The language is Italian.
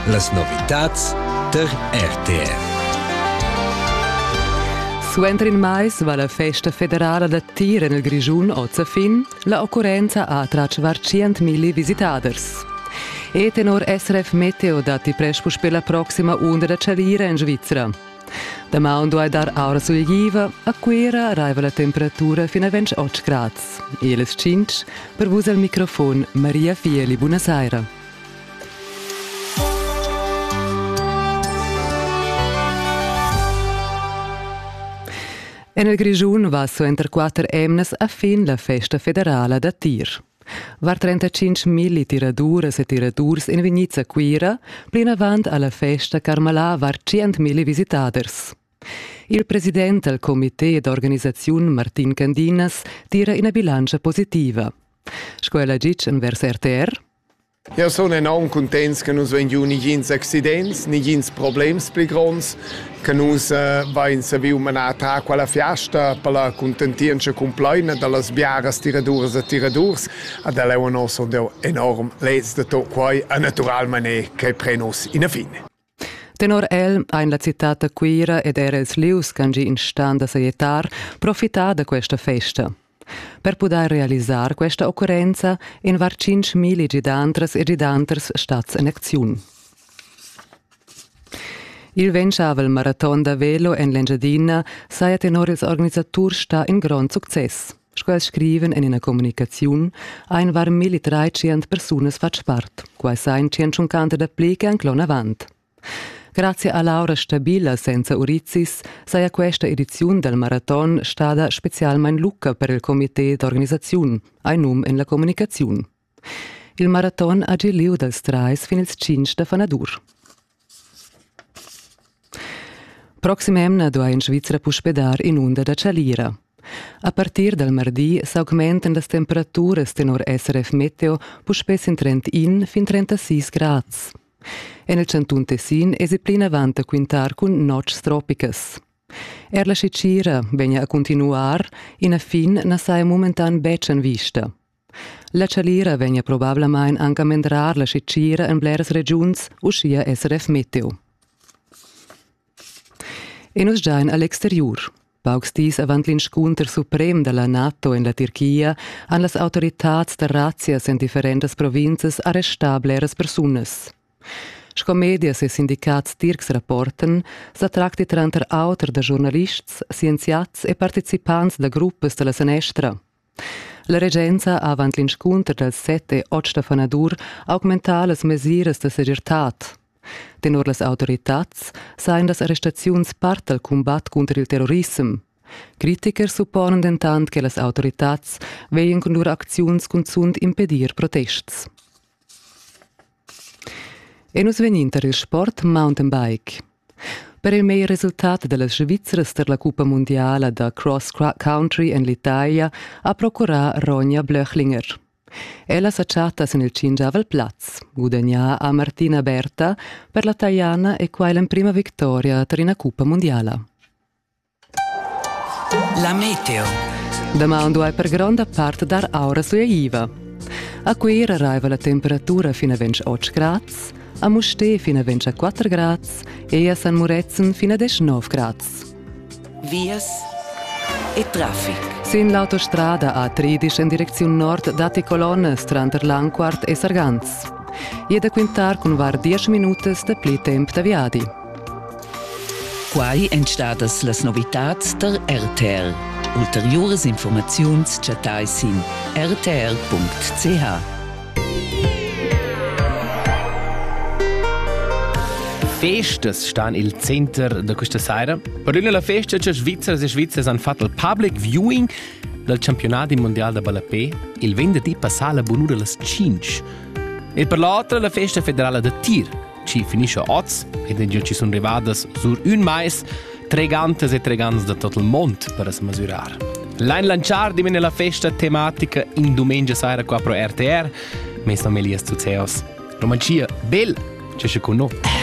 Las novitats der RTR. Suentra in mais va la festa federale da Tir nel Grischun ozza fin, la occorrenza ha tracvar 100.000 visitaders. E tenor SRF Meteo dati prespus per la prossima onda da Cialira in Svizzera. Da maundo a dar aura soglieva, a quera arriva la temperatura fino a 28 gradi. E les 5 per vos al microfono Maria Fieli, buonasera. E nel Grischun va su enter 4 emnes a fin la festa federale da Tir. Var 35.000 tiradures e tiradurs in Vignizza Quira, plin avant alla festa Carmalà var 100.000 visitaders. Il presidente del comité d'organizzazione Martin Candinas tira una bilancia positiva. Scuola Gic in vers RTR. Ja, sono enorm contents che nus vengiu nigins accidents, nigins problems pli grons, che nus vain saviu manata quella fiasta per la contentienza compleina dallas biaras tiradures e tiradurs, ad eleu nos sono enorm lez de tot quai a natural mané che prenos in a fine. Tenor el ein la citata Quira ed era els lius cangi in stand a saietar profità da questa festa. Per poter realizzare questa occorrenza, in var 5.000 gidantres e gidanters stats in azione. Il venchavel marathon da velo en l'Engiadina sai tenor ils organizzatur sta in grand success. Squel scriven in una comunicazione, ein var 1.300 personas fac part, quai sain 150 da plica an clon avant. Grazie a Laura stabila senza urizis, sai a questa edizione del marathon stada specialmente lucca per il comité d'organizzazione, ein num in la comunicazione. Il marathon ha geliu dal strais fin il 5 da Fanadur. Proximemna do in Svizzera puspedar in onda da Cialira. A partir del mardi s'augmentan las temperaturas tenor SRF Meteo puspes in 30 fin 36 grads. En il Cantun Tessin è plin avanti a quintar con notches tropicas. La scicira vegna a continuar, in a fin na sai momentan becen vista. La Cialira vegna probabilmente anche a mendrar la scicira in bleras regions uscia SRF Meteo. E nos giain all'exterior. Paucs dis avant l'inscunter suprem della NATO in la Turchia han las autoritats de razzias in differentes provinces arrestar bleras personas. Scomedias e sindicats Tirks rapporten, sa tracti tranter auter da giornalists, scienziats e partecipants da gruppes de la Senestra. La regenza avant l'inscunter del 7 e 8 Fanadur augmenta las mesiras de segirtat. Tenor las autoritats sain las arrestaziuns part del combat contra il terrorism. Critiker supponen dentant che las autoritats veien con loro acziuns consund impedir protests. E nus veninter il sport mountain bike. Per il meglio risultato delle Svizzeres per la Coppa Mondiale da Cross Country in l'Italia ha procurato Ronja Blöchlinger. Ella s'acciata nel cingiavel Platz, guadagna a Martina Berta per la Taiana e quella in prima vittoria per una Coppa Mondiale. La meteo. Domando è per grande parte dar aura suiva. A qui arriva la temperatura fino a 28 gradi, a Musté fino a 24 gradi e a San Murezen fino a 19 gradi. Vias e traffic. Sin l'autostrada A13 in direzione nord dati colonne tranter Langquart e Sargans. E da quintar con var 10 minuti da pli temp da viadi. Quai entstadas las novitats der RTR. Ulteriores informaziuns chatais in rtr.ch. Festas stan il center da questa sera. Per la festa c'è Svizzera e Svizzera hanno fatto il public viewing del campionato mondiale da Balapé il venerdì passato la bonura alle 5. E per l'altra la festa federale da Tir, ci finisce a 8 e ci sono arrivate sur un mais tregantes e tregantes da tutto il mondo per si misurare. L'anno lanciare divenne la festa tematica in domenica sera qua pro RTR, messo Melias Tuzeos. Romancia bella, c'è con noi.